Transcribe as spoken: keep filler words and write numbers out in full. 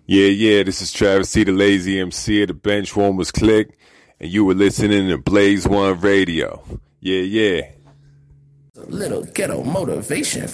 Yeah, yeah, this is Travis T, the Lazy M C of the Benchwarmers Click, and you were listening to Blaze One Radio. Yeah, yeah. A little ghetto motivation.